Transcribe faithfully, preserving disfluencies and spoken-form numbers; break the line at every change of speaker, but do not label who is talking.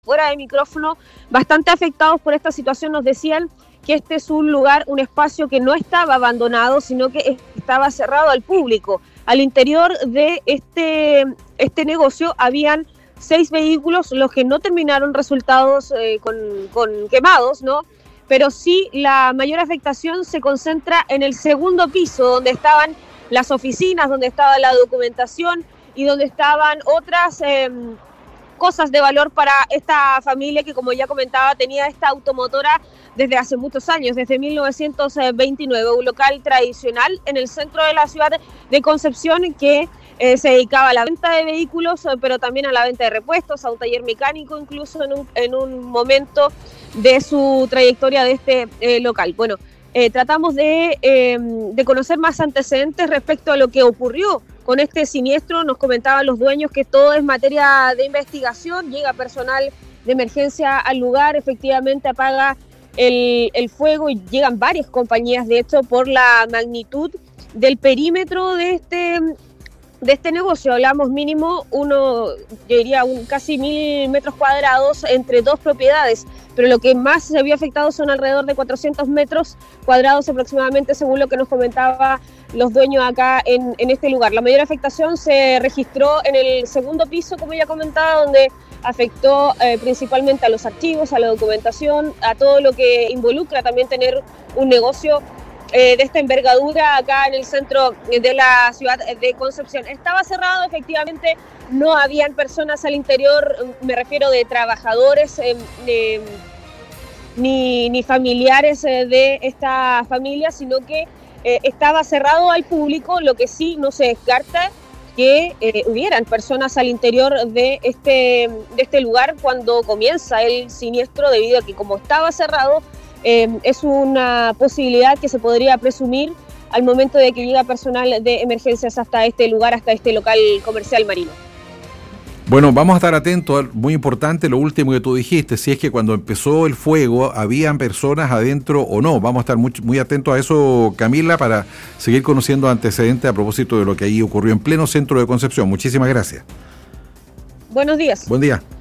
fuera de micrófono, bastante afectados por esta situación, nos decían que este es un lugar, un espacio que no estaba abandonado, sino que estaba cerrado al público. Al interior de este, este negocio habían seis vehículos, los que no terminaron resultados eh, con, con quemados, ¿no? Pero sí la mayor afectación se concentra en el segundo piso, donde estaban las oficinas, donde estaba la documentación y donde estaban otras eh, cosas de valor para esta familia que, como ya comentaba, tenía esta automotora desde hace muchos años, desde mil novecientos veintinueve, un local tradicional en el centro de la ciudad de Concepción que eh, se dedicaba a la venta de vehículos, pero también a la venta de repuestos, a un taller mecánico, incluso en un, en un momento de su trayectoria de este eh, local. Bueno, eh, tratamos de, eh, de conocer más antecedentes respecto a lo que ocurrió con este siniestro. Nos comentaban los dueños que todo es materia de investigación, llega personal de emergencia al lugar, efectivamente apaga el, el fuego y llegan varias compañías, de hecho, por la magnitud del perímetro de este, de este negocio. Hablamos mínimo, uno, yo diría, un, casi mil metros cuadrados entre dos propiedades, pero lo que más se vio afectado son alrededor de cuatrocientos metros cuadrados aproximadamente, según lo que nos comentaba los dueños acá en, en este lugar. La mayor afectación se registró en el segundo piso, como ya comentaba, donde afectó eh, principalmente a los archivos, a la documentación, a todo lo que involucra también tener un negocio eh, de esta envergadura acá en el centro de la ciudad de Concepción. Estaba cerrado, efectivamente, no habían personas al interior, me refiero de trabajadores, eh, eh, ni, ni familiares eh, de esta familia, sino que Eh, estaba cerrado al público. Lo que sí no se descarta que eh, hubieran personas al interior de este, de este lugar cuando comienza el siniestro, debido a que como estaba cerrado, eh, es una posibilidad que se podría presumir al momento de que llega personal de emergencias hasta este lugar, hasta este local comercial marino.
Bueno, vamos a estar atentos, muy importante lo último que tú dijiste, si es que cuando empezó el fuego habían personas adentro o no. Vamos a estar muy, muy atentos a eso, Camila, para seguir conociendo antecedentes a propósito de lo que ahí ocurrió en pleno centro de Concepción. Muchísimas gracias.
Buenos días.
Buen día.